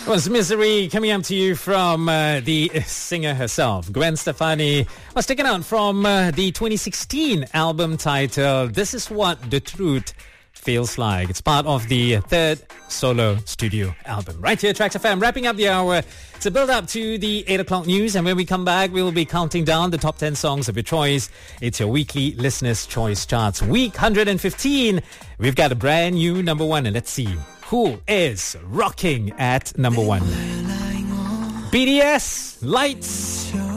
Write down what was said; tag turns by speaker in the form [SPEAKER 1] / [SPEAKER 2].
[SPEAKER 1] Was Misery coming up to you from the singer herself, Gwen Stefani, was taken out from the 2016 album titled This Is What the Truth Feels Like. It's part of the third solo studio album. Right here, Tracks FM, wrapping up the hour to build up to the 8 o'clock news. And when we come back, we'll be counting down the top 10 songs of your choice. It's your weekly Listener's Choice Charts. Week 115, we've got a brand new number one. And let's see who is rocking at number one. BTS, Lights.